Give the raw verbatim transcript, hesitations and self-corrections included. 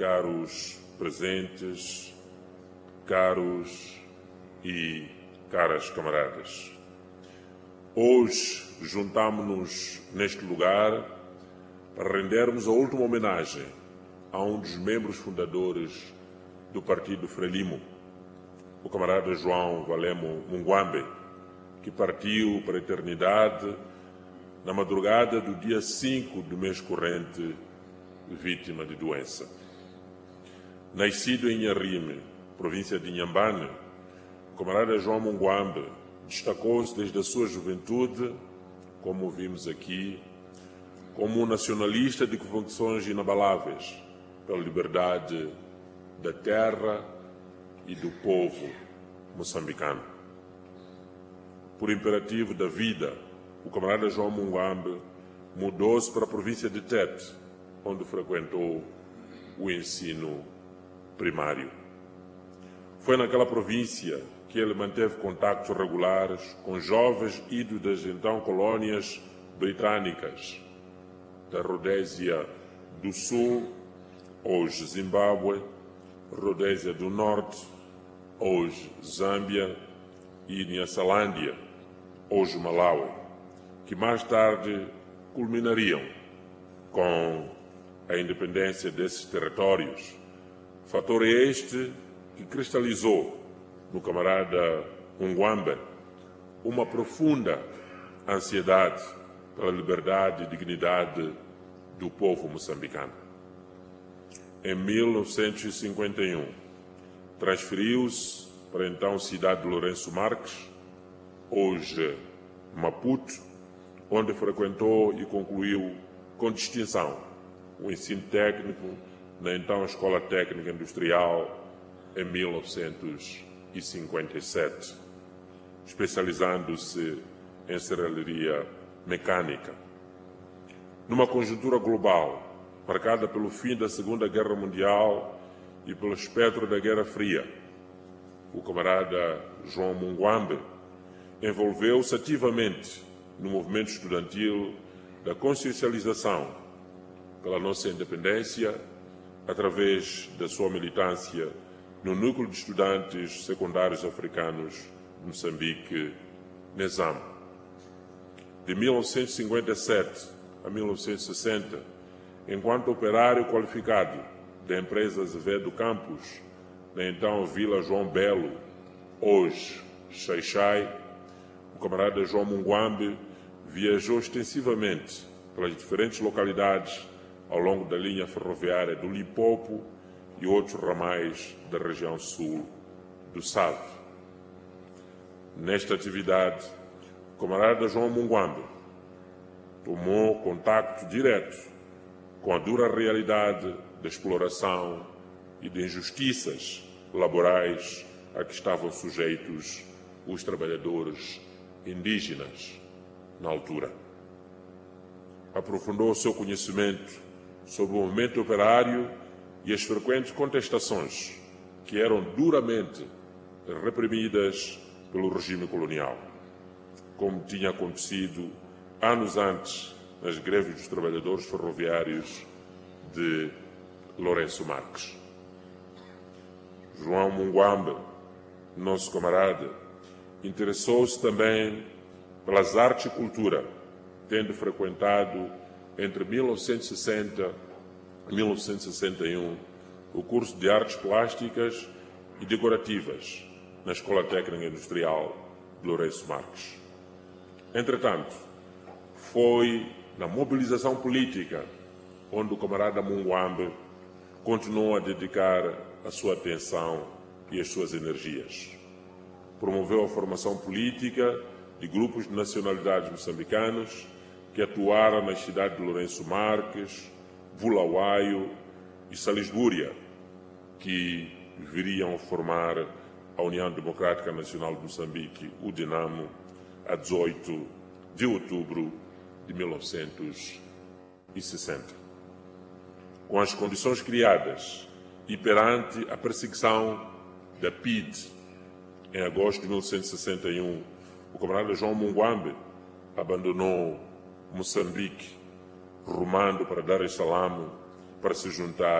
caros presentes, caros e caras camaradas. Hoje juntamos-nos neste lugar para rendermos a última homenagem a um dos membros fundadores do Partido Frelimo, o camarada João Valemo Munguambe, que partiu para a eternidade na madrugada do dia cinco do mês corrente, vítima de doença. Nascido em Inharime, província de Inhambane, o camarada João Munguambe destacou-se desde a sua juventude, como vimos aqui, como um nacionalista de convicções inabaláveis pela liberdade da terra e do povo moçambicano. Por imperativo da vida, o camarada João Munguambe mudou-se para a província de Tete, onde frequentou o ensino primário. Foi naquela província que ele manteve contactos regulares com jovens idos das então colônias britânicas da Rodésia do Sul, hoje Zimbábue, Rodésia do Norte, hoje Zâmbia, e Nyasalandia, hoje Malawi, que mais tarde culminariam com a independência desses territórios. Fator este que cristalizou no camarada Munguambe uma profunda ansiedade pela liberdade e dignidade do povo moçambicano. Em mil novecentos e cinquenta e um, transferiu-se para a então cidade de Lourenço Marques, hoje Maputo, onde frequentou e concluiu com distinção o ensino técnico na então Escola Técnica Industrial em mil novecentos e cinquenta e sete, especializando-se em serralheria mecânica. Numa conjuntura global marcada pelo fim da Segunda Guerra Mundial e pelo espectro da Guerra Fria, o camarada João Munguambe envolveu-se ativamente no movimento estudantil da consciencialização pela nossa independência através da sua militância no Núcleo de Estudantes Secundários Africanos de Moçambique, NESAM. De mil novecentos e cinquenta e sete a mil novecentos e sessenta, enquanto operário qualificado da empresa Azevedo Campos, na então Vila João Belo, hoje Xai-Xai, o camarada João Munguambe viajou extensivamente pelas diferentes localidades ao longo da linha ferroviária do Limpopo e outros ramais da região sul do S A V. Nesta atividade, o camarada João Munguambe tomou contacto direto com a dura realidade da exploração e de injustiças laborais a que estavam sujeitos os trabalhadores indígenas na altura. Aprofundou o seu conhecimento sobre o movimento operário e as frequentes contestações que eram duramente reprimidas pelo regime colonial, como tinha acontecido anos antes nas greves dos trabalhadores ferroviários de Lourenço Marques. João Munguambe, nosso camarada, interessou-se também pelas artes e cultura, tendo frequentado entre mil novecentos e sessenta e mil novecentos e sessenta e um o curso de artes plásticas e decorativas na Escola Técnica Industrial de Lourenço Marques. Entretanto, foi na mobilização política onde o camarada Munguambe continuou a dedicar a sua atenção e as suas energias. Promoveu a formação política de grupos de nacionalidades moçambicanas que atuaram nas cidades de Lourenço Marques, Bulawayo e Salisbúria, que viriam formar a União Democrática Nacional de Moçambique, o DINAMO, a dezoito de outubro de mil novecentos e sessenta. Com as condições criadas e perante a perseguição da P I D, em agosto de mil novecentos e sessenta e um, o camarada João Munguambe abandonou Moçambique, rumando para Dar es Salaam para se juntar